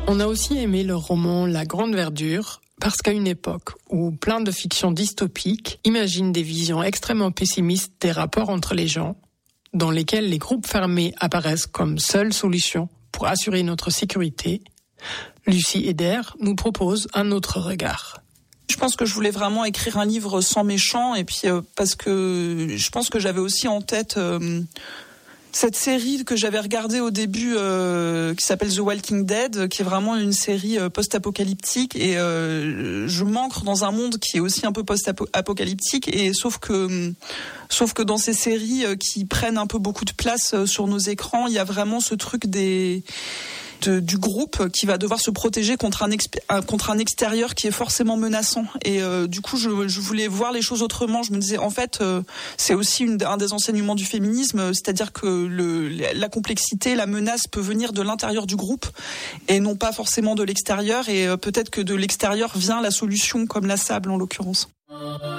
On a aussi aimé le roman La Grande Verdure, parce qu'à une époque où plein de fictions dystopiques imaginent des visions extrêmement pessimistes des rapports entre les gens, dans lesquels les groupes fermés apparaissent comme seule solution pour assurer notre sécurité, Lucie Eder nous propose un autre regard. Je pense que je voulais vraiment écrire un livre sans méchant, et puis parce que je pense que j'avais aussi en tête cette série que j'avais regardée au début qui s'appelle The Walking Dead, qui est vraiment une série post-apocalyptique, et je m'ancre dans un monde qui est aussi un peu post-apocalyptique, et sauf que dans ces séries qui prennent un peu beaucoup de place sur nos écrans, il y a vraiment ce truc du groupe qui va devoir se protéger contre un extérieur qui est forcément menaçant. Et du coup, je voulais voir les choses autrement. Je me disais, en fait, c'est aussi un des enseignements du féminisme, c'est-à-dire que la complexité, la menace peut venir de l'intérieur du groupe et non pas forcément de l'extérieur. Et peut-être que de l'extérieur vient la solution, comme la sable en l'occurrence.